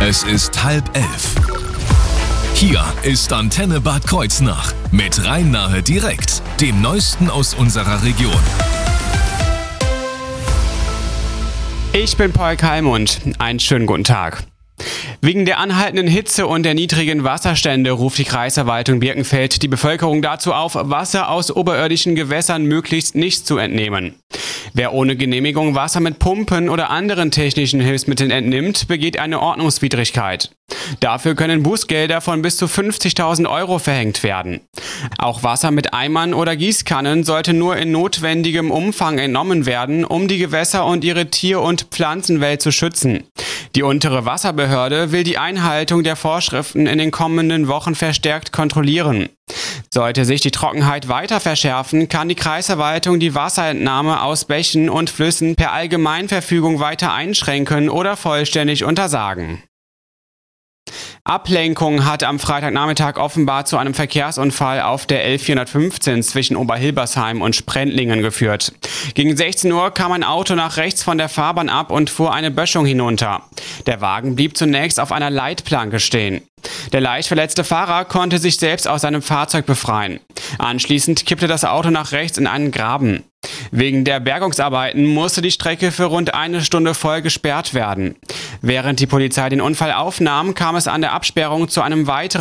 Es ist 10:30. Hier ist Antenne Bad Kreuznach mit Rhein-Nahe direkt, dem Neuesten aus unserer Region. Ich bin Paul Kalmund. Einen schönen guten Tag. Wegen der anhaltenden Hitze und der niedrigen Wasserstände ruft die Kreisverwaltung Birkenfeld die Bevölkerung dazu auf, Wasser aus oberirdischen Gewässern möglichst nicht zu entnehmen. Wer ohne Genehmigung Wasser mit Pumpen oder anderen technischen Hilfsmitteln entnimmt, begeht eine Ordnungswidrigkeit. Dafür können Bußgelder von bis zu 50.000 Euro verhängt werden. Auch Wasser mit Eimern oder Gießkannen sollte nur in notwendigem Umfang entnommen werden, um die Gewässer und ihre Tier- und Pflanzenwelt zu schützen. Die untere Wasserbehörde will die Einhaltung der Vorschriften in den kommenden Wochen verstärkt kontrollieren. Sollte sich die Trockenheit weiter verschärfen, kann die Kreisverwaltung die Wasserentnahme aus Bächen und Flüssen per Allgemeinverfügung weiter einschränken oder vollständig untersagen. Ablenkung hat am Freitagnachmittag offenbar zu einem Verkehrsunfall auf der L415 zwischen Oberhilbersheim und Sprendlingen geführt. Gegen 16 Uhr kam ein Auto nach rechts von der Fahrbahn ab und fuhr eine Böschung hinunter. Der Wagen blieb zunächst auf einer Leitplanke stehen. Der leicht verletzte Fahrer konnte sich selbst aus seinem Fahrzeug befreien. Anschließend kippte das Auto nach rechts in einen Graben. Wegen der Bergungsarbeiten musste die Strecke für rund eine Stunde voll gesperrt werden. Während die Polizei den Unfall aufnahm, kam es an der Absperrung zu einem weiteren